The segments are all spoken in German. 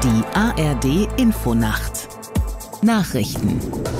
Die ARD Infonacht Nachrichten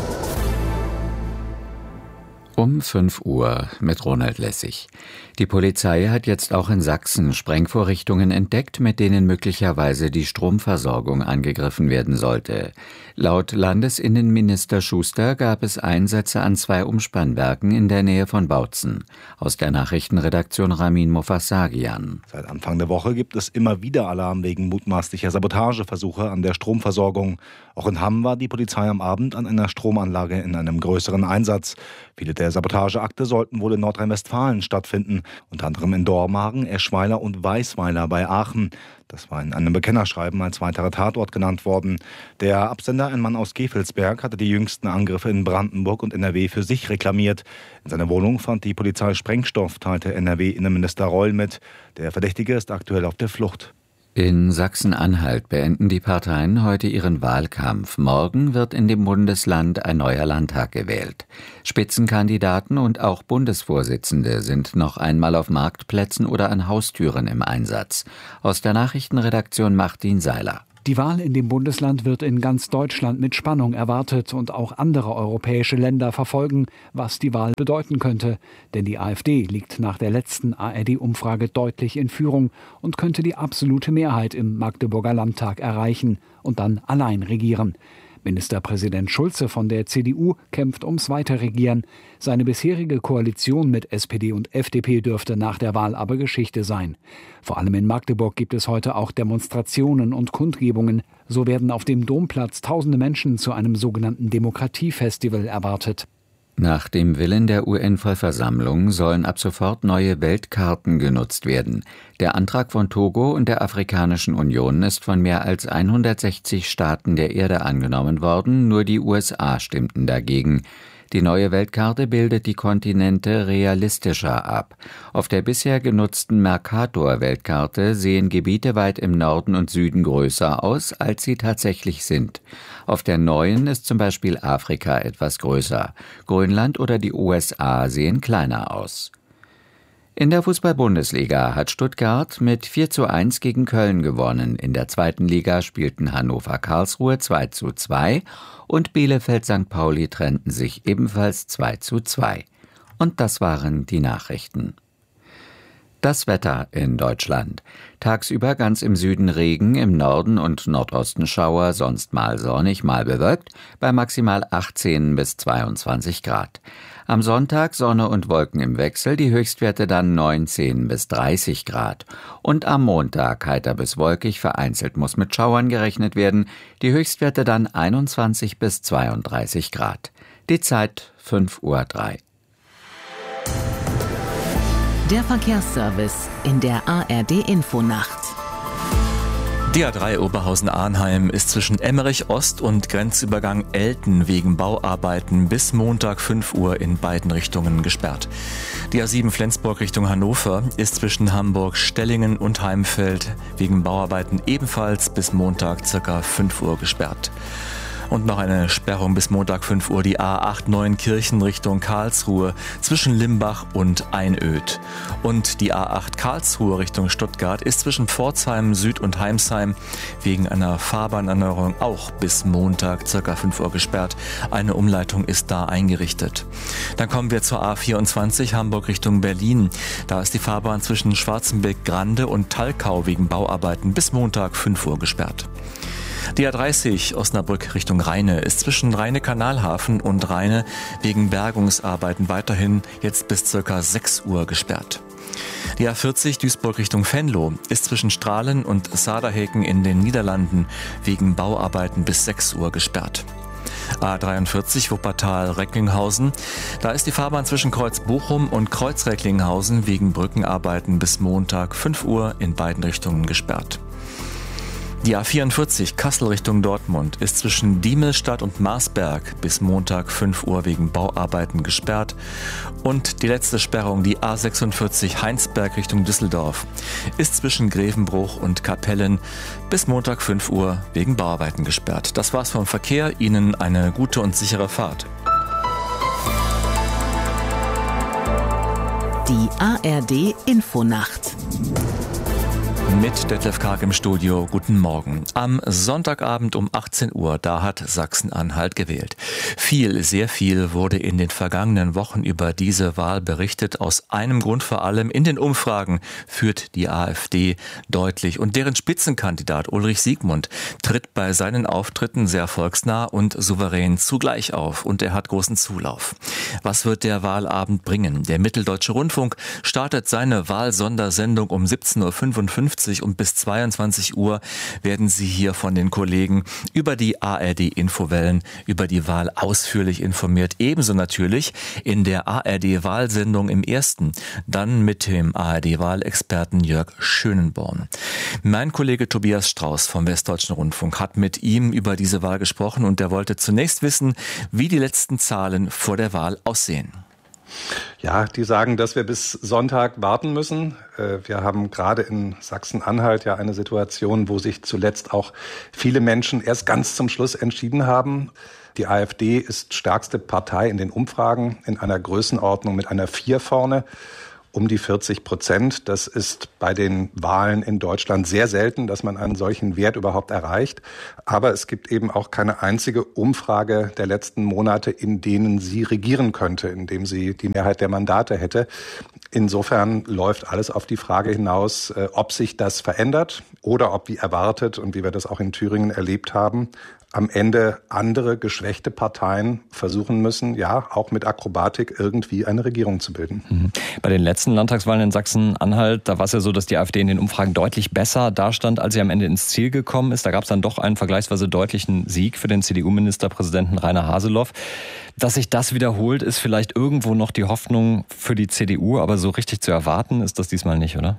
Um 5 Uhr mit Ronald Lessig. Die Polizei hat jetzt auch in Sachsen Sprengvorrichtungen entdeckt, mit denen möglicherweise die Stromversorgung angegriffen werden sollte. Laut Landesinnenminister Schuster gab es Einsätze an 2 Umspannwerken in der Nähe von Bautzen. Aus der Nachrichtenredaktion Ramin Mofasagian. Seit Anfang der Woche gibt es immer wieder Alarm wegen mutmaßlicher Sabotageversuche an der Stromversorgung. Auch in Hamm war die Polizei am Abend an einer Stromanlage in einem größeren Einsatz. Viele der Sabotageakte sollten wohl in Nordrhein-Westfalen stattfinden, unter anderem in Dormagen, Eschweiler und Weisweiler bei Aachen. Das war in einem Bekennerschreiben als weiterer Tatort genannt worden. Der Absender, ein Mann aus Gevelsberg, hatte die jüngsten Angriffe in Brandenburg und NRW für sich reklamiert. In seiner Wohnung fand die Polizei Sprengstoff, teilte NRW-Innenminister Reul mit. Der Verdächtige ist aktuell auf der Flucht. In Sachsen-Anhalt beenden die Parteien heute ihren Wahlkampf. Morgen wird in dem Bundesland ein neuer Landtag gewählt. Spitzenkandidaten und auch Bundesvorsitzende sind noch einmal auf Marktplätzen oder an Haustüren im Einsatz. Aus der Nachrichtenredaktion Martin Seiler. Die Wahl in dem Bundesland wird in ganz Deutschland mit Spannung erwartet und auch andere europäische Länder verfolgen, was die Wahl bedeuten könnte. Denn die AfD liegt nach der letzten ARD-Umfrage deutlich in Führung und könnte die absolute Mehrheit im Magdeburger Landtag erreichen und dann allein regieren. Ministerpräsident Schulze von der CDU kämpft ums Weiterregieren. Seine bisherige Koalition mit SPD und FDP dürfte nach der Wahl aber Geschichte sein. Vor allem in Magdeburg gibt es heute auch Demonstrationen und Kundgebungen. So werden auf dem Domplatz tausende Menschen zu einem sogenannten Demokratiefestival erwartet. Nach dem Willen der UN-Vollversammlung sollen ab sofort neue Weltkarten genutzt werden. Der Antrag von Togo und der Afrikanischen Union ist von mehr als 160 Staaten der Erde angenommen worden, nur die USA stimmten dagegen. Die neue Weltkarte bildet die Kontinente realistischer ab. Auf der bisher genutzten Mercator-Weltkarte sehen Gebiete weit im Norden und Süden größer aus, als sie tatsächlich sind. Auf der neuen ist zum Beispiel Afrika etwas größer. Grönland oder die USA sehen kleiner aus. In der Fußball-Bundesliga hat Stuttgart mit 4:1 gegen Köln gewonnen. In der 2. Liga spielten Hannover-Karlsruhe 2:2 und Bielefeld-St. Pauli trennten sich ebenfalls 2:2. Und das waren die Nachrichten. Das Wetter in Deutschland. Tagsüber ganz im Süden Regen, im Norden und Nordosten Schauer, sonst mal sonnig, mal bewölkt, bei maximal 18 bis 22 Grad. Am Sonntag Sonne und Wolken im Wechsel, die Höchstwerte dann 19 bis 30 Grad. Und am Montag heiter bis wolkig, vereinzelt muss mit Schauern gerechnet werden, die Höchstwerte dann 21 bis 32 Grad. Die Zeit 5:03 Uhr. Der Verkehrsservice in der ARD Infonacht. Die A3 Oberhausen-Arnheim ist zwischen Emmerich Ost und Grenzübergang Elten wegen Bauarbeiten bis Montag 5 Uhr in beiden Richtungen gesperrt. Die A7 Flensburg Richtung Hannover ist zwischen Hamburg-Stellingen und Heimfeld wegen Bauarbeiten ebenfalls bis Montag ca. 5 Uhr gesperrt. Und noch eine Sperrung bis Montag 5 Uhr, die A8 Neuenkirchen Richtung Karlsruhe zwischen Limbach und Einöd. Und die A8 Karlsruhe Richtung Stuttgart ist zwischen Pforzheim Süd und Heimsheim wegen einer Fahrbahnerneuerung auch bis Montag ca. 5 Uhr gesperrt. Eine Umleitung ist da eingerichtet. Dann kommen wir zur A24 Hamburg Richtung Berlin. Da ist die Fahrbahn zwischen Schwarzenberg-Grande und Talkau wegen Bauarbeiten bis Montag 5 Uhr gesperrt. Die A30 Osnabrück Richtung Rheine ist zwischen Rheine-Kanalhafen und Rheine wegen Bergungsarbeiten weiterhin jetzt bis ca. 6 Uhr gesperrt. Die A40 Duisburg Richtung Venlo ist zwischen Strahlen und Saarbrücken in den Niederlanden wegen Bauarbeiten bis 6 Uhr gesperrt. A43 Wuppertal-Recklinghausen. Da ist die Fahrbahn zwischen Kreuz Bochum und Kreuz Recklinghausen wegen Brückenarbeiten bis Montag 5 Uhr in beiden Richtungen gesperrt. Die A44 Kassel Richtung Dortmund ist zwischen Diemelstadt und Marsberg bis Montag 5 Uhr wegen Bauarbeiten gesperrt. Und die letzte Sperrung, die A46 Heinsberg Richtung Düsseldorf, ist zwischen Grevenbruch und Kapellen bis Montag 5 Uhr wegen Bauarbeiten gesperrt. Das war's vom Verkehr. Ihnen eine gute und sichere Fahrt. Die ARD Infonacht. Mit Detlef Karg im Studio. Guten Morgen. Am Sonntagabend um 18 Uhr, da hat Sachsen-Anhalt gewählt. Sehr viel wurde in den vergangenen Wochen über diese Wahl berichtet. Aus einem Grund vor allem: in den Umfragen führt die AfD deutlich. Und deren Spitzenkandidat Ulrich Siegmund tritt bei seinen Auftritten sehr volksnah und souverän zugleich auf. Und er hat großen Zulauf. Was wird der Wahlabend bringen? Der Mitteldeutsche Rundfunk startet seine Wahlsondersendung um 17.55 Uhr und bis 22 Uhr werden Sie hier von den Kollegen über die ARD-Infowellen über die Wahl ausführlich informiert. Ebenso natürlich in der ARD-Wahlsendung im Ersten, dann mit dem ARD-Wahlexperten Jörg Schönenborn. Mein Kollege Tobias Strauß vom Westdeutschen Rundfunk hat mit ihm über diese Wahl gesprochen und er wollte zunächst wissen, wie die letzten Zahlen vor der Wahl aussehen. Ja, die sagen, dass wir bis Sonntag warten müssen. Wir haben gerade in Sachsen-Anhalt ja eine Situation, wo sich zuletzt auch viele Menschen erst ganz zum Schluss entschieden haben. Die AfD ist stärkste Partei in den Umfragen in einer Größenordnung mit einer 4 vorne. Um die 40%. Das ist bei den Wahlen in Deutschland sehr selten, dass man einen solchen Wert überhaupt erreicht. Aber es gibt eben auch keine einzige Umfrage der letzten Monate, in denen sie regieren könnte, in dem sie die Mehrheit der Mandate hätte. Insofern läuft alles auf die Frage hinaus, ob sich das verändert oder ob, wie erwartet und wie wir das auch in Thüringen erlebt haben, am Ende andere geschwächte Parteien versuchen müssen, ja, auch mit Akrobatik irgendwie eine Regierung zu bilden. Bei den letzten Landtagswahlen in Sachsen-Anhalt, da war es ja so, dass die AfD in den Umfragen deutlich besser dastand, als sie am Ende ins Ziel gekommen ist. Da gab es dann doch einen vergleichsweise deutlichen Sieg für den CDU-Ministerpräsidenten Rainer Haseloff. Dass sich das wiederholt, ist vielleicht irgendwo noch die Hoffnung für die CDU, aber so richtig zu erwarten ist das diesmal nicht, oder?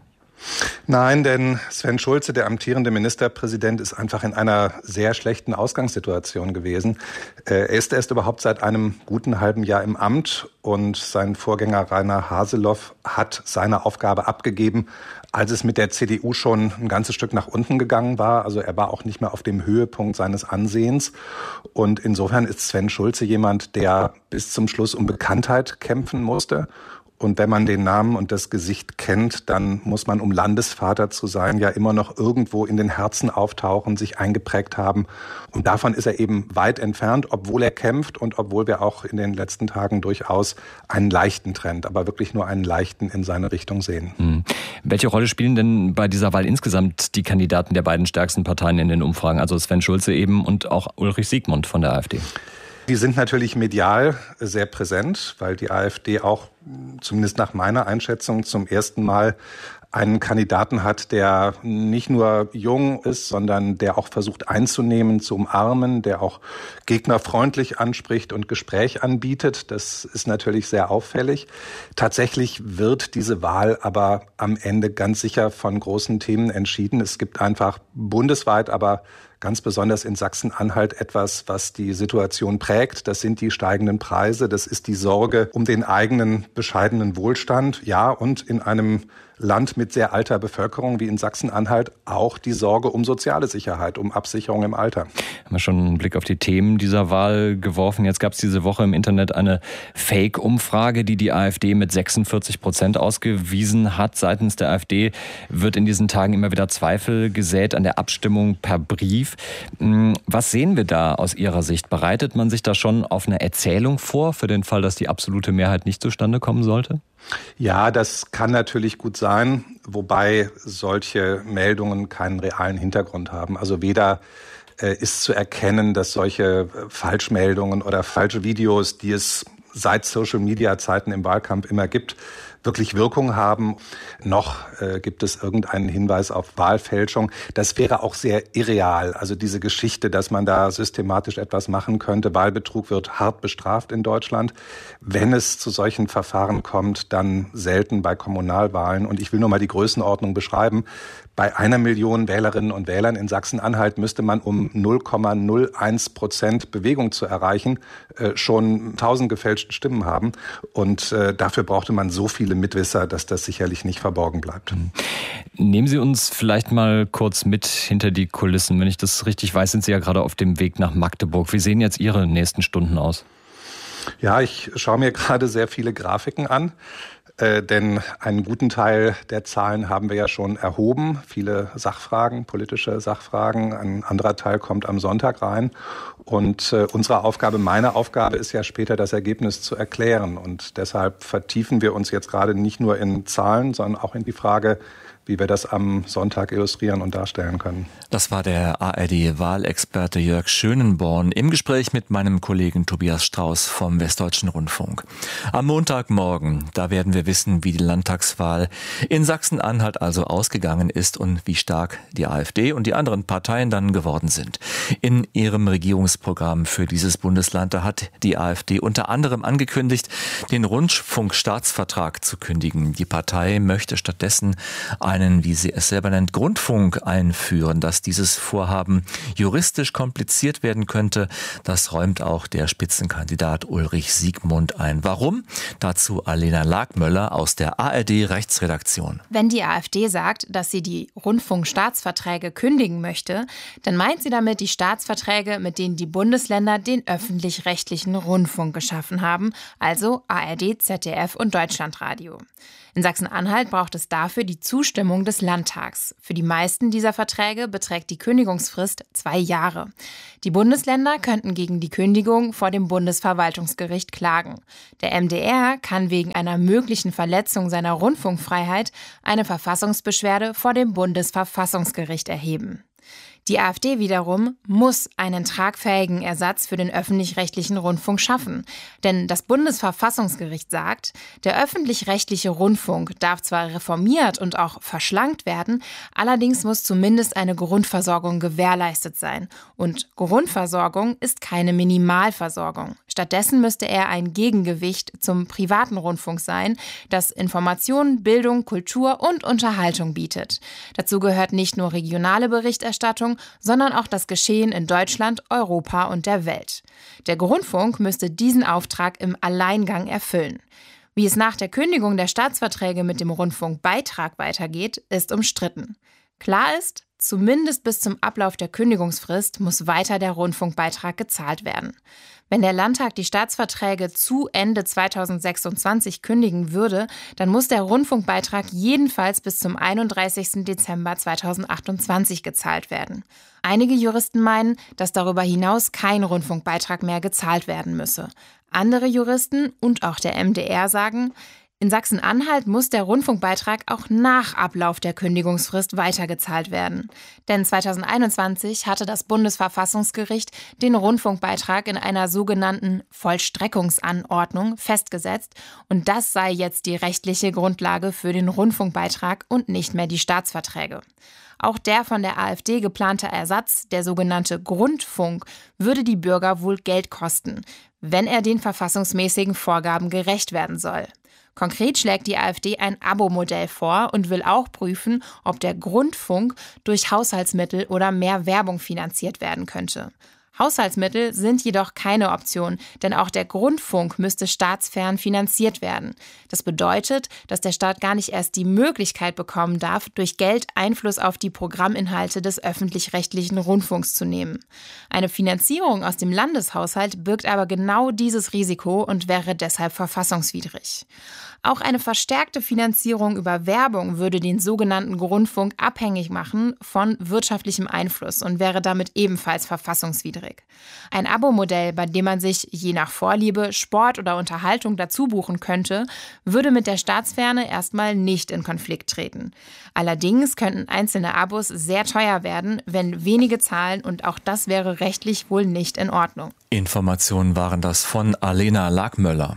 Nein, denn Sven Schulze, der amtierende Ministerpräsident, ist einfach in einer sehr schlechten Ausgangssituation gewesen. Er ist erst überhaupt seit einem guten halben Jahr im Amt und sein Vorgänger Rainer Haseloff hat seine Aufgabe abgegeben, als es mit der CDU schon ein ganzes Stück nach unten gegangen war. Also er war auch nicht mehr auf dem Höhepunkt seines Ansehens. Und insofern ist Sven Schulze jemand, der bis zum Schluss um Bekanntheit kämpfen musste. Und wenn man den Namen und das Gesicht kennt, dann muss man, um Landesvater zu sein, ja immer noch irgendwo in den Herzen auftauchen, sich eingeprägt haben. Und davon ist er eben weit entfernt, obwohl er kämpft und obwohl wir auch in den letzten Tagen durchaus einen leichten Trend, aber wirklich nur einen leichten in seine Richtung sehen. Welche Rolle spielen denn bei dieser Wahl insgesamt die Kandidaten der beiden stärksten Parteien in den Umfragen, also Sven Schulze eben und auch Ulrich Siegmund von der AfD? Die sind natürlich medial sehr präsent, weil die AfD auch, zumindest nach meiner Einschätzung, zum ersten Mal einen Kandidaten hat, der nicht nur jung ist, sondern der auch versucht einzunehmen, zu umarmen, der auch gegnerfreundlich anspricht und Gespräch anbietet. Das ist natürlich sehr auffällig. Tatsächlich wird diese Wahl aber am Ende ganz sicher von großen Themen entschieden. Es gibt einfach bundesweit, aber ganz besonders in Sachsen-Anhalt etwas, was die Situation prägt. Das sind die steigenden Preise. Das ist die Sorge um den eigenen bescheidenen Wohlstand. Ja, und in einem Land mit sehr alter Bevölkerung wie in Sachsen-Anhalt auch die Sorge um soziale Sicherheit, um Absicherung im Alter. Haben wir schon einen Blick auf die Themen dieser Wahl geworfen. Jetzt gab es diese Woche im Internet eine Fake-Umfrage, die AfD mit 46% ausgewiesen hat. Seitens der AfD wird in diesen Tagen immer wieder Zweifel gesät an der Abstimmung per Brief. Was sehen wir da aus Ihrer Sicht? Bereitet man sich da schon auf eine Erzählung vor, für den Fall, dass die absolute Mehrheit nicht zustande kommen sollte? Ja, das kann natürlich gut sein, wobei solche Meldungen keinen realen Hintergrund haben. Also weder ist zu erkennen, dass solche Falschmeldungen oder falsche Videos, die es seit Social-Media-Zeiten im Wahlkampf immer gibt, wirklich Wirkung haben. Noch gibt es irgendeinen Hinweis auf Wahlfälschung. Das wäre auch sehr irreal. Also diese Geschichte, dass man da systematisch etwas machen könnte. Wahlbetrug wird hart bestraft in Deutschland. Wenn es zu solchen Verfahren kommt, dann selten bei Kommunalwahlen. Und ich will nur mal die Größenordnung beschreiben. Bei 1 Million Wählerinnen und Wählern in Sachsen-Anhalt müsste man, um 0,01% Bewegung zu erreichen, schon 1000 gefälschte Stimmen haben. Und dafür brauchte man so viele Mitwisser, dass das sicherlich nicht verborgen bleibt. Nehmen Sie uns vielleicht mal kurz mit hinter die Kulissen. Wenn ich das richtig weiß, sind Sie ja gerade auf dem Weg nach Magdeburg. Wie sehen jetzt Ihre nächsten Stunden aus? Ja, ich schaue mir gerade sehr viele Grafiken an. Denn einen guten Teil der Zahlen haben wir ja schon erhoben. Viele Sachfragen, politische Sachfragen. Ein anderer Teil kommt am Sonntag rein. Und unsere Aufgabe, meine Aufgabe ist ja später, das Ergebnis zu erklären. Und deshalb vertiefen wir uns jetzt gerade nicht nur in Zahlen, sondern auch in die Frage, wie wir das am Sonntag illustrieren und darstellen können. Das war der ARD-Wahlexperte Jörg Schönenborn im Gespräch mit meinem Kollegen Tobias Strauß vom Westdeutschen Rundfunk. Am Montagmorgen, da werden wir wissen, wie die Landtagswahl in Sachsen-Anhalt also ausgegangen ist und wie stark die AfD und die anderen Parteien dann geworden sind. In ihrem Regierungsprogramm für dieses Bundesland, da hat die AfD unter anderem angekündigt, den Rundfunkstaatsvertrag zu kündigen. Die Partei möchte stattdessen einen, wie sie es selber nennt, Grundfunk einführen. Dass dieses Vorhaben juristisch kompliziert werden könnte, das räumt auch der Spitzenkandidat Ulrich Siegmund ein. Warum? Dazu Alena Lagmöller aus der ARD-Rechtsredaktion. Wenn die AfD sagt, dass sie die Rundfunkstaatsverträge kündigen möchte, dann meint sie damit die Staatsverträge, mit denen die Bundesländer den öffentlich-rechtlichen Rundfunk geschaffen haben, also ARD, ZDF und Deutschlandradio. In Sachsen-Anhalt braucht es dafür die Zustimmung des Landtags. Für die meisten dieser Verträge beträgt die Kündigungsfrist 2 Jahre. Die Bundesländer könnten gegen die Kündigung vor dem Bundesverwaltungsgericht klagen. Der MdR kann wegen einer möglichen Verletzung seiner Rundfunkfreiheit eine Verfassungsbeschwerde vor dem Bundesverfassungsgericht erheben. Die AfD wiederum muss einen tragfähigen Ersatz für den öffentlich-rechtlichen Rundfunk schaffen. Denn das Bundesverfassungsgericht sagt, der öffentlich-rechtliche Rundfunk darf zwar reformiert und auch verschlankt werden, allerdings muss zumindest eine Grundversorgung gewährleistet sein. Und Grundversorgung ist keine Minimalversorgung. Stattdessen müsste er ein Gegengewicht zum privaten Rundfunk sein, das Information, Bildung, Kultur und Unterhaltung bietet. Dazu gehört nicht nur regionale Berichterstattung, sondern auch das Geschehen in Deutschland, Europa und der Welt. Der Rundfunk müsste diesen Auftrag im Alleingang erfüllen. Wie es nach der Kündigung der Staatsverträge mit dem Rundfunkbeitrag weitergeht, ist umstritten. Klar ist, zumindest bis zum Ablauf der Kündigungsfrist muss weiter der Rundfunkbeitrag gezahlt werden. Wenn der Landtag die Staatsverträge zu Ende 2026 kündigen würde, dann muss der Rundfunkbeitrag jedenfalls bis zum 31. Dezember 2028 gezahlt werden. Einige Juristen meinen, dass darüber hinaus kein Rundfunkbeitrag mehr gezahlt werden müsse. Andere Juristen und auch der MdR sagen, in Sachsen-Anhalt muss der Rundfunkbeitrag auch nach Ablauf der Kündigungsfrist weitergezahlt werden. Denn 2021 hatte das Bundesverfassungsgericht den Rundfunkbeitrag in einer sogenannten Vollstreckungsanordnung festgesetzt. Und das sei jetzt die rechtliche Grundlage für den Rundfunkbeitrag und nicht mehr die Staatsverträge. Auch der von der AfD geplante Ersatz, der sogenannte Grundfunk, würde die Bürger wohl Geld kosten, wenn er den verfassungsmäßigen Vorgaben gerecht werden soll. Konkret schlägt die AfD ein Abo-Modell vor und will auch prüfen, ob der Grundfunk durch Haushaltsmittel oder mehr Werbung finanziert werden könnte. Haushaltsmittel sind jedoch keine Option, denn auch der Grundfunk müsste staatsfern finanziert werden. Das bedeutet, dass der Staat gar nicht erst die Möglichkeit bekommen darf, durch Geld Einfluss auf die Programminhalte des öffentlich-rechtlichen Rundfunks zu nehmen. Eine Finanzierung aus dem Landeshaushalt birgt aber genau dieses Risiko und wäre deshalb verfassungswidrig. Auch eine verstärkte Finanzierung über Werbung würde den sogenannten Grundfunk abhängig machen von wirtschaftlichem Einfluss und wäre damit ebenfalls verfassungswidrig. Ein Abo-Modell, bei dem man sich je nach Vorliebe Sport oder Unterhaltung dazu buchen könnte, würde mit der Staatsferne erstmal nicht in Konflikt treten. Allerdings könnten einzelne Abos sehr teuer werden, wenn wenige zahlen, und auch das wäre rechtlich wohl nicht in Ordnung. Informationen waren das von Alena Lagmöller.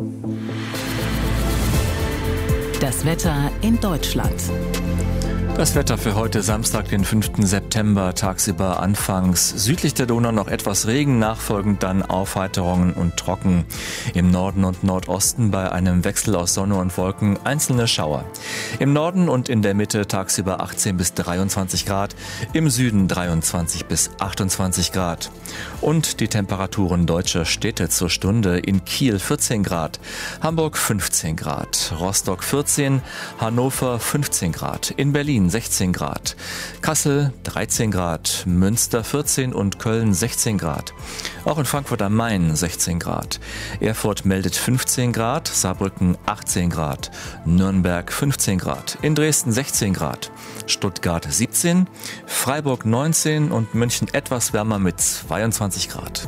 Das Wetter in Deutschland. Das Wetter für heute Samstag, den 5. September, tagsüber anfangs südlich der Donau noch etwas Regen, nachfolgend dann Aufheiterungen und trocken. Im Norden und Nordosten bei einem Wechsel aus Sonne und Wolken einzelne Schauer. Im Norden und in der Mitte tagsüber 18 bis 23 Grad, im Süden 23 bis 28 Grad. Und die Temperaturen deutscher Städte zur Stunde: in Kiel 14 Grad, Hamburg 15 Grad, Rostock 14, Hannover 15 Grad, in Berlin Berlin 16 Grad, Kassel 13 Grad, Münster 14 und Köln 16 Grad. Auch in Frankfurt am Main 16 Grad. Erfurt meldet 15 Grad, Saarbrücken 18 Grad, Nürnberg 15 Grad, in Dresden 16 Grad, Stuttgart 17, Freiburg 19 und München etwas wärmer mit 22 Grad.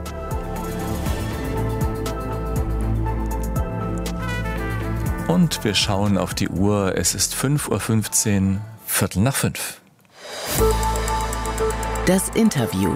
Und wir schauen auf die Uhr. Es ist 5:15 Uhr, 5:15. Das Interview.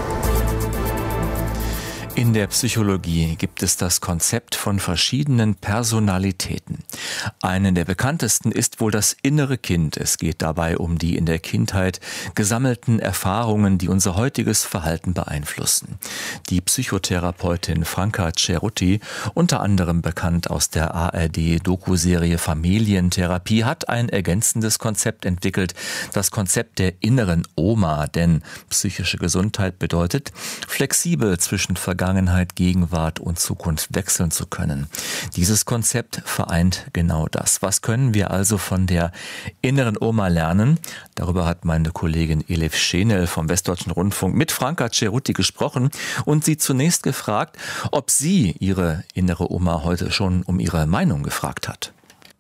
In der Psychologie gibt es das Konzept von verschiedenen Personalitäten. Eine der bekanntesten ist wohl das innere Kind. Es geht dabei um die in der Kindheit gesammelten Erfahrungen, die unser heutiges Verhalten beeinflussen. Die Psychotherapeutin Franca Cerutti, unter anderem bekannt aus der ARD-Doku-Serie Familientherapie, hat ein ergänzendes Konzept entwickelt, das Konzept der inneren Oma. Denn psychische Gesundheit bedeutet, flexibel zwischen Vergangenheit, Gegenwart und Zukunft wechseln zu können. Dieses Konzept vereint genau das. Was können wir also von der inneren Oma lernen? Darüber hat meine Kollegin Elif Schenel vom Westdeutschen Rundfunk mit Franca Cerutti gesprochen und sie zunächst gefragt, ob sie ihre innere Oma heute schon um ihre Meinung gefragt hat.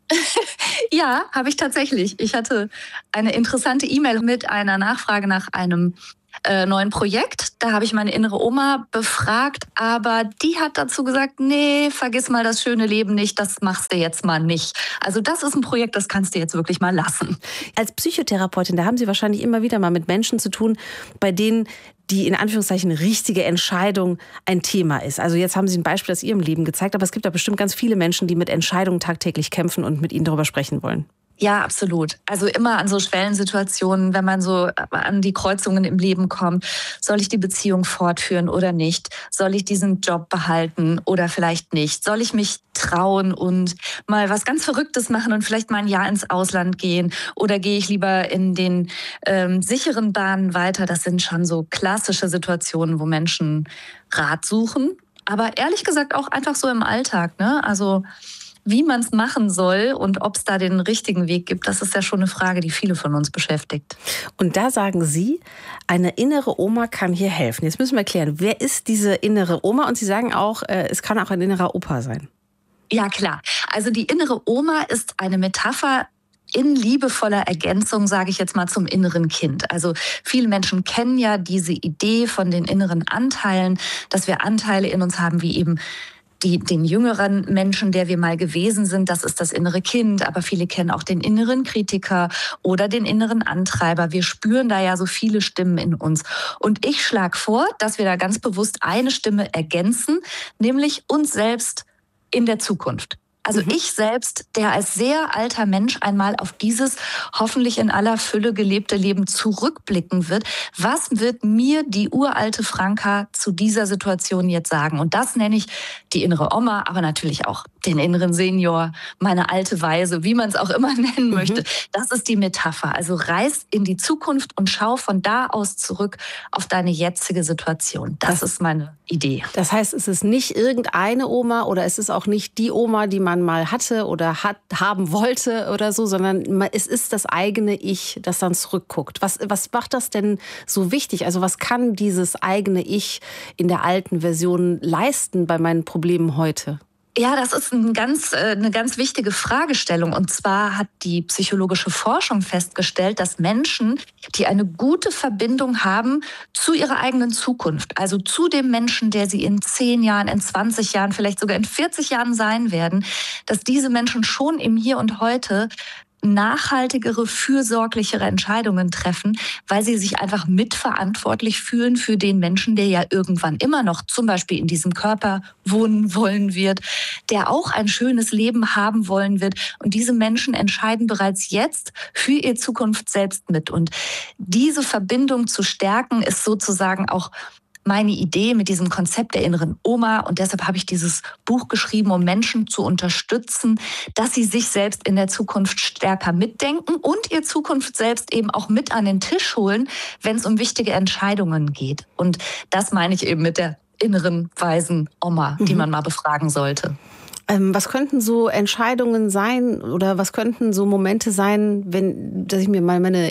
Ja, habe ich tatsächlich. Ich hatte eine interessante E-Mail mit einer Nachfrage nach einem neuen Projekt. Da habe ich meine innere Oma befragt, aber die hat dazu gesagt, nee, vergiss mal das schöne Leben nicht, das machst du jetzt mal nicht. Also das ist ein Projekt, das kannst du jetzt wirklich mal lassen. Als Psychotherapeutin, da haben Sie wahrscheinlich immer wieder mal mit Menschen zu tun, bei denen die in Anführungszeichen richtige Entscheidung ein Thema ist. Also jetzt haben Sie ein Beispiel aus Ihrem Leben gezeigt, aber es gibt da bestimmt ganz viele Menschen, die mit Entscheidungen tagtäglich kämpfen und mit Ihnen darüber sprechen wollen. Ja, absolut. Also immer an so Schwellensituationen, wenn man so an die Kreuzungen im Leben kommt. Soll ich die Beziehung fortführen oder nicht? Soll ich diesen Job behalten oder vielleicht nicht? Soll ich mich trauen und mal was ganz Verrücktes machen und vielleicht mal ein Jahr ins Ausland gehen? Oder gehe ich lieber in den sicheren Bahnen weiter? Das sind schon so klassische Situationen, wo Menschen Rat suchen. Aber ehrlich gesagt auch einfach so im Alltag, ne? Also wie man es machen soll und ob es da den richtigen Weg gibt, das ist ja schon eine Frage, die viele von uns beschäftigt. Und da sagen Sie, eine innere Oma kann hier helfen. Jetzt müssen wir erklären, wer ist diese innere Oma? Und Sie sagen auch, es kann auch ein innerer Opa sein. Ja, klar. Also die innere Oma ist eine Metapher in liebevoller Ergänzung, sage ich jetzt mal, zum inneren Kind. Also viele Menschen kennen ja diese Idee von den inneren Anteilen, dass wir Anteile in uns haben, wie eben den jüngeren Menschen, der wir mal gewesen sind, das ist das innere Kind. Aber viele kennen auch den inneren Kritiker oder den inneren Antreiber. Wir spüren da ja so viele Stimmen in uns. Und ich schlage vor, dass wir da ganz bewusst eine Stimme ergänzen, nämlich uns selbst in der Zukunft. Also ich selbst, der als sehr alter Mensch einmal auf dieses hoffentlich in aller Fülle gelebte Leben zurückblicken wird. Was wird mir die uralte Franca zu dieser Situation jetzt sagen? Und das nenne ich die innere Oma, aber natürlich auch den inneren Senior, meine alte Weise, wie man es auch immer nennen möchte. Das ist die Metapher. Also reis in die Zukunft und schau von da aus zurück auf deine jetzige Situation. Das ist meine Idee. Das heißt, es ist nicht irgendeine Oma oder es ist auch nicht die Oma, die man mal hatte oder haben wollte oder so, sondern es ist das eigene Ich, das dann zurückguckt. Was macht das denn so wichtig? Also was kann dieses eigene Ich in der alten Version leisten bei meinen Problemen heute? Ja, das ist eine ganz wichtige Fragestellung. Und zwar hat die psychologische Forschung festgestellt, dass Menschen, die eine gute Verbindung haben zu ihrer eigenen Zukunft, also zu dem Menschen, der sie in 10 Jahren, in 20 Jahren, vielleicht sogar in 40 Jahren sein werden, dass diese Menschen schon im Hier und Heute nachhaltigere, fürsorglichere Entscheidungen treffen, weil sie sich einfach mitverantwortlich fühlen für den Menschen, der ja irgendwann immer noch zum Beispiel in diesem Körper wohnen wollen wird, der auch ein schönes Leben haben wollen wird. Und diese Menschen entscheiden bereits jetzt für ihre Zukunft selbst mit. Und diese Verbindung zu stärken ist sozusagen auch meine Idee mit diesem Konzept der inneren Oma. Und deshalb habe ich dieses Buch geschrieben, um Menschen zu unterstützen, dass sie sich selbst in der Zukunft stärker mitdenken und ihr Zukunft selbst eben auch mit an den Tisch holen, wenn es um wichtige Entscheidungen geht. Und das meine ich eben mit der inneren, weisen Oma, die man mal befragen sollte. Was könnten so Entscheidungen sein oder was könnten so Momente sein, dass ich mir mal mein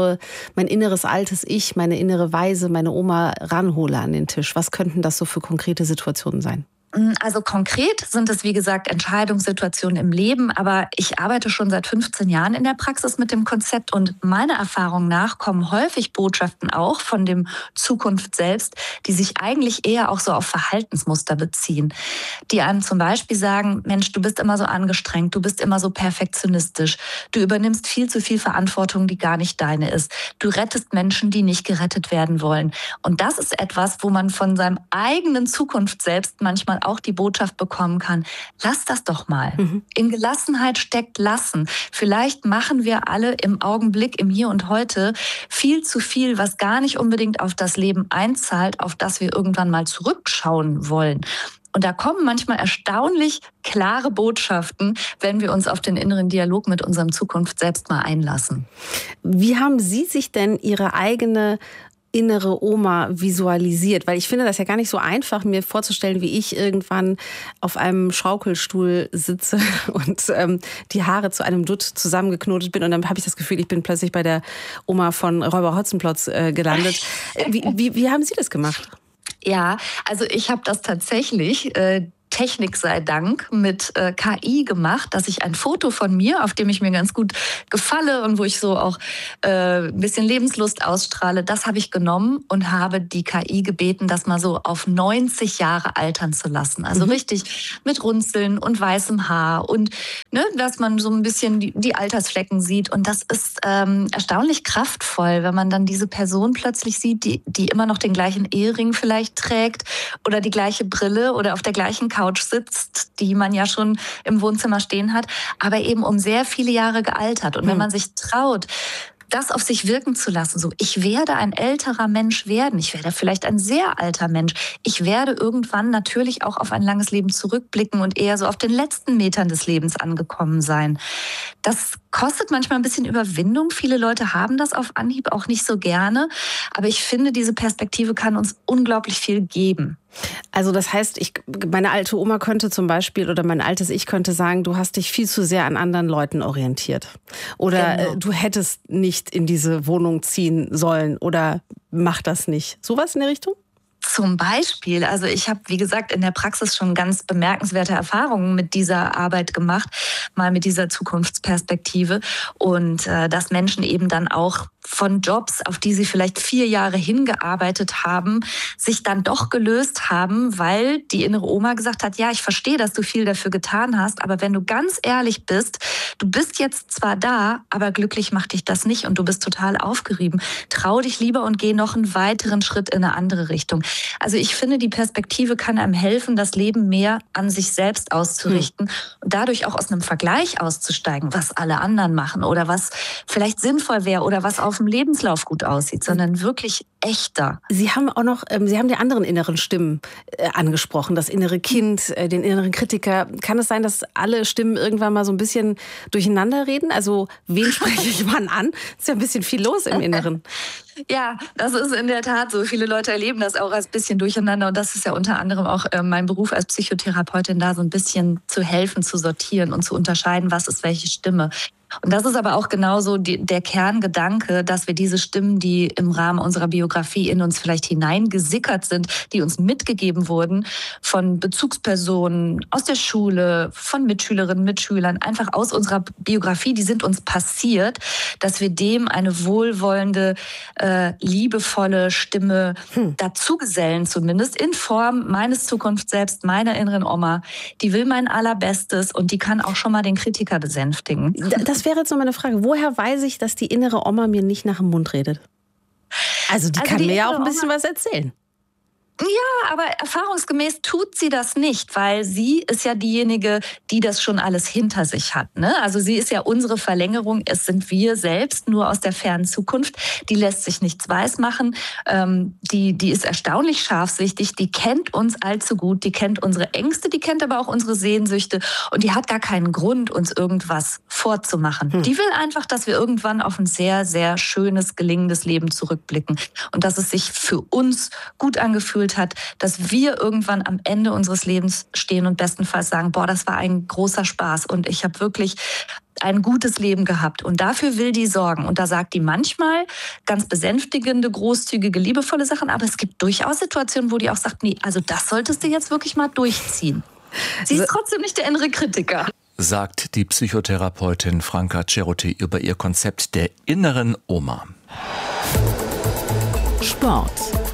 inneres altes Ich, meine innere Weise, meine Oma ranhole an den Tisch? Was könnten das so für konkrete Situationen sein? Also konkret sind es, wie gesagt, Entscheidungssituationen im Leben, aber ich arbeite schon seit 15 Jahren in der Praxis mit dem Konzept und meiner Erfahrung nach kommen häufig Botschaften auch von dem Zukunft selbst, die sich eigentlich eher auch so auf Verhaltensmuster beziehen, die einem zum Beispiel sagen, Mensch, du bist immer so angestrengt, du bist immer so perfektionistisch, du übernimmst viel zu viel Verantwortung, die gar nicht deine ist, du rettest Menschen, die nicht gerettet werden wollen. Und das ist etwas, wo man von seinem eigenen Zukunft selbst manchmal auch die Botschaft bekommen kann, lass das doch mal. In Gelassenheit steckt Lassen. Vielleicht machen wir alle im Augenblick, im Hier und Heute viel zu viel, was gar nicht unbedingt auf das Leben einzahlt, auf das wir irgendwann mal zurückschauen wollen. Und da kommen manchmal erstaunlich klare Botschaften, wenn wir uns auf den inneren Dialog mit unserem Zukunft selbst mal einlassen. Wie haben Sie sich denn Ihre eigene innere Oma visualisiert? Weil ich finde das ja gar nicht so einfach, mir vorzustellen, wie ich irgendwann auf einem Schaukelstuhl sitze und die Haare zu einem Dutt zusammengeknotet bin und dann habe ich das Gefühl, ich bin plötzlich bei der Oma von Räuber Hotzenplotz gelandet. Wie haben Sie das gemacht? Ja, also ich habe das tatsächlich Technik sei Dank mit KI gemacht, dass ich ein Foto von mir, auf dem ich mir ganz gut gefalle und wo ich so auch ein bisschen Lebenslust ausstrahle, das habe ich genommen und habe die KI gebeten, das mal so auf 90 Jahre altern zu lassen. Also richtig mit Runzeln und weißem Haar und dass man so ein bisschen die Altersflecken sieht. Und das ist erstaunlich kraftvoll, wenn man dann diese Person plötzlich sieht, die immer noch den gleichen Ehering vielleicht trägt oder die gleiche Brille oder auf der gleichen Couch sitzt, die man ja schon im Wohnzimmer stehen hat, aber eben um sehr viele Jahre gealtert. Und wenn man sich traut, das auf sich wirken zu lassen, so ich werde ein älterer Mensch werden, ich werde vielleicht ein sehr alter Mensch, ich werde irgendwann natürlich auch auf ein langes Leben zurückblicken und eher so auf den letzten Metern des Lebens angekommen sein. Das kostet manchmal ein bisschen Überwindung. Viele Leute haben das auf Anhieb auch nicht so gerne, aber ich finde, diese Perspektive kann uns unglaublich viel geben. Also das heißt, meine alte Oma könnte zum Beispiel oder mein altes Ich könnte sagen, du hast dich viel zu sehr an anderen Leuten orientiert. Oder du hättest nicht in diese Wohnung ziehen sollen oder mach das nicht. Sowas in der Richtung? Zum Beispiel, also ich habe, wie gesagt, in der Praxis schon ganz bemerkenswerte Erfahrungen mit dieser Arbeit gemacht, mal mit dieser Zukunftsperspektive und dass Menschen eben dann auch von Jobs, auf die sie vielleicht 4 Jahre hingearbeitet haben, sich dann doch gelöst haben, weil die innere Oma gesagt hat, ja, ich verstehe, dass du viel dafür getan hast, aber wenn du ganz ehrlich bist, du bist jetzt zwar da, aber glücklich macht dich das nicht und du bist total aufgerieben. Trau dich lieber und geh noch einen weiteren Schritt in eine andere Richtung. Also ich finde, die Perspektive kann einem helfen, das Leben mehr an sich selbst auszurichten und dadurch auch aus einem Vergleich auszusteigen, was alle anderen machen oder was vielleicht sinnvoll wäre oder was auf dem Lebenslauf gut aussieht, sondern wirklich echter. Sie haben auch noch, Sie haben die anderen inneren Stimmen angesprochen, das innere Kind, den inneren Kritiker. Kann es sein, dass alle Stimmen irgendwann mal so ein bisschen durcheinander reden? Also wen spreche ich wann an? Ist ja ein bisschen viel los im Inneren. Ja, das ist in der Tat so. Viele Leute erleben das auch als bisschen durcheinander und das ist ja unter anderem auch mein Beruf als Psychotherapeutin, da so ein bisschen zu helfen, zu sortieren und zu unterscheiden, was ist welche Stimme. Und das ist aber auch genauso der Kerngedanke, dass wir diese Stimmen, die im Rahmen unserer Biografie in uns vielleicht hineingesickert sind, die uns mitgegeben wurden von Bezugspersonen aus der Schule, von Mitschülerinnen, Mitschülern, einfach aus unserer Biografie, die sind uns passiert, dass wir dem eine wohlwollende, liebevolle Stimme dazugesellen, zumindest in Form meines Zukunftsselbst, meiner inneren Oma. Die will mein Allerbestes und die kann auch schon mal den Kritiker besänftigen. Das wäre jetzt noch meine Frage. Woher weiß ich, dass die innere Oma mir nicht nach dem Mund redet? Also die kann mir ja auch ein bisschen was erzählen. Ja, aber erfahrungsgemäß tut sie das nicht, weil sie ist ja diejenige, die das schon alles hinter sich hat. Ne? Also sie ist ja unsere Verlängerung, es sind wir selbst, nur aus der fernen Zukunft. Die lässt sich nichts weismachen, die ist erstaunlich scharfsichtig, die kennt uns allzu gut, die kennt unsere Ängste, die kennt aber auch unsere Sehnsüchte und die hat gar keinen Grund, uns irgendwas vorzumachen. Die will einfach, dass wir irgendwann auf ein sehr, sehr schönes, gelingendes Leben zurückblicken und dass es sich für uns gut angefühlt Geduld hat, dass wir irgendwann am Ende unseres Lebens stehen und bestenfalls sagen, boah, das war ein großer Spaß und ich habe wirklich ein gutes Leben gehabt. Und dafür will die sorgen. Und da sagt die manchmal ganz besänftigende, großzügige, liebevolle Sachen. Aber es gibt durchaus Situationen, wo die auch sagt, nee, also das solltest du jetzt wirklich mal durchziehen. Sie ist trotzdem nicht der innere Kritiker. Sagt die Psychotherapeutin Franca Cerutti über ihr Konzept der inneren Oma. Sport.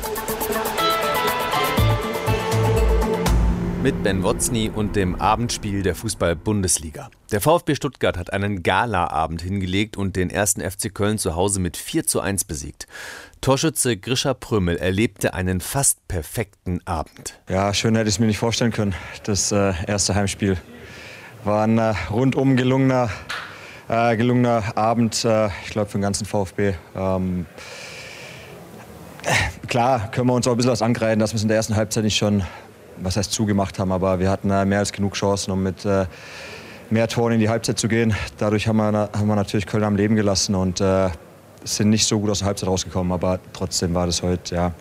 Mit Ben Wotzny und dem Abendspiel der Fußball-Bundesliga. Der VfB Stuttgart hat einen Gala-Abend hingelegt und den 1. FC Köln zu Hause mit 4:1 besiegt. Torschütze Grisha Prömel erlebte einen fast perfekten Abend. Ja, schön hätte ich es mir nicht vorstellen können. Das erste Heimspiel war ein rundum gelungener Abend, ich glaube, für den ganzen VfB. Klar können wir uns auch ein bisschen was angreifen, dass wir es in der ersten Halbzeit nicht schon zugemacht haben, aber wir hatten mehr als genug Chancen, um mit mehr Toren in die Halbzeit zu gehen. Dadurch haben wir natürlich Köln am Leben gelassen und sind nicht so gut aus der Halbzeit rausgekommen, aber trotzdem war das heute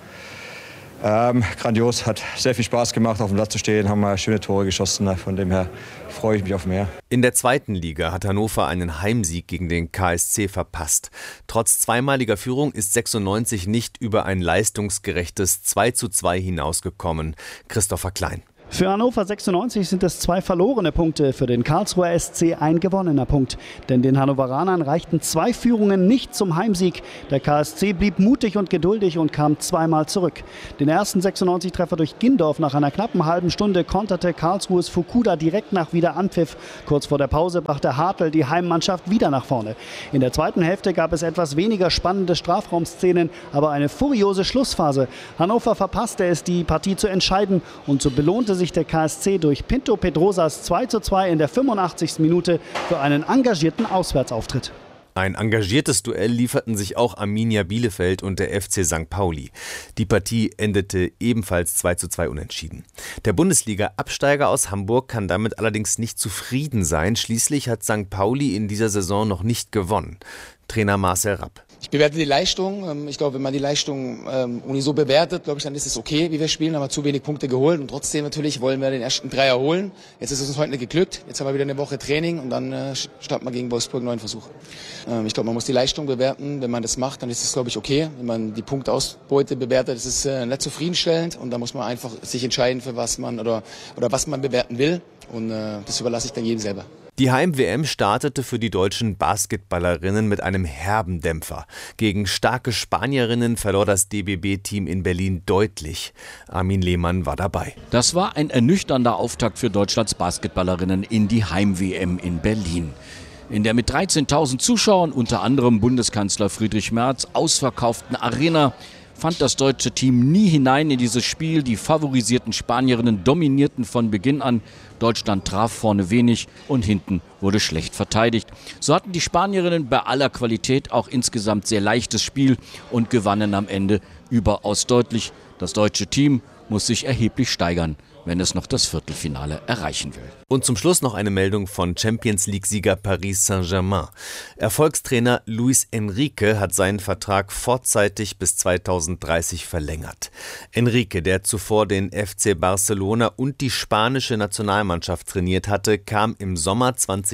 grandios, hat sehr viel Spaß gemacht, auf dem Platz zu stehen, haben wir schöne Tore geschossen, von dem her freue ich mich auf mehr. In der 2. Liga hat Hannover einen Heimsieg gegen den KSC verpasst. Trotz zweimaliger Führung ist 96 nicht über ein leistungsgerechtes 2:2 hinausgekommen. Christopher Klein. Für Hannover 96 sind es 2 verlorene Punkte, für den Karlsruher SC ein gewonnener Punkt. Denn den Hannoveranern reichten 2 Führungen nicht zum Heimsieg. Der KSC blieb mutig und geduldig und kam zweimal zurück. Den ersten 96-Treffer durch Gindorf nach einer knappen halben Stunde konterte Karlsruhes Fukuda direkt nach Wiederanpfiff. Kurz vor der Pause brachte Hartl die Heimmannschaft wieder nach vorne. In der zweiten Hälfte gab es etwas weniger spannende Strafraumszenen, aber eine furiose Schlussphase. Hannover verpasste es, die Partie zu entscheiden, und so belohnte sich der KSC durch Pinto Pedrosas 2:2 in der 85. Minute für einen engagierten Auswärtsauftritt. Ein engagiertes Duell lieferten sich auch Arminia Bielefeld und der FC St. Pauli. Die Partie endete ebenfalls 2:2 unentschieden. Der Bundesliga-Absteiger aus Hamburg kann damit allerdings nicht zufrieden sein. Schließlich hat St. Pauli in dieser Saison noch nicht gewonnen. Trainer Marcel Rapp. Ich bewerte die Leistung. Ich glaube, wenn man die Leistung so bewertet, glaube ich, dann ist es okay, wie wir spielen. Haben wir zu wenig Punkte geholt und trotzdem natürlich wollen wir den ersten Dreier holen. Jetzt ist es uns heute nicht geglückt. Jetzt haben wir wieder eine Woche Training und dann starten wir gegen Wolfsburg einen neuen Versuch. Ich glaube, man muss die Leistung bewerten. Wenn man das macht, dann ist es, glaube ich, okay. Wenn man die Punktausbeute bewertet, ist es nicht zufriedenstellend und da muss man einfach sich entscheiden, für was man oder was man bewerten will. Und das überlasse ich dann jedem selber. Die Heim-WM startete für die deutschen Basketballerinnen mit einem herben Dämpfer. Gegen starke Spanierinnen verlor das DBB-Team in Berlin deutlich. Armin Lehmann war dabei. Das war ein ernüchternder Auftakt für Deutschlands Basketballerinnen in die Heim-WM in Berlin. In der mit 13.000 Zuschauern, unter anderem Bundeskanzler Friedrich Merz, ausverkauften Arena fand das deutsche Team nie hinein in dieses Spiel. Die favorisierten Spanierinnen dominierten von Beginn an. Deutschland traf vorne wenig und hinten wurde schlecht verteidigt. So hatten die Spanierinnen bei aller Qualität auch insgesamt sehr leichtes Spiel und gewannen am Ende überaus deutlich. Das deutsche Team muss sich erheblich steigern, wenn es noch das Viertelfinale erreichen will. Und zum Schluss noch eine Meldung von Champions-League-Sieger Paris Saint-Germain. Erfolgstrainer Luis Enrique hat seinen Vertrag vorzeitig bis 2030 verlängert. Enrique, der zuvor den FC Barcelona und die spanische Nationalmannschaft trainiert hatte, kam im Sommer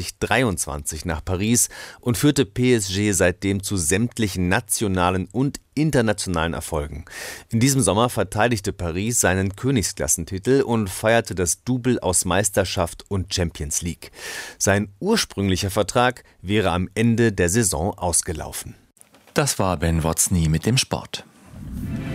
2023 nach Paris und führte PSG seitdem zu sämtlichen nationalen und internationalen Erfolgen. In diesem Sommer verteidigte Paris seinen Königsklassentitel und feierte das Double aus Meisterschaft und Champions League. Sein ursprünglicher Vertrag wäre am Ende der Saison ausgelaufen. Das war Ben Wotzny mit dem Sport.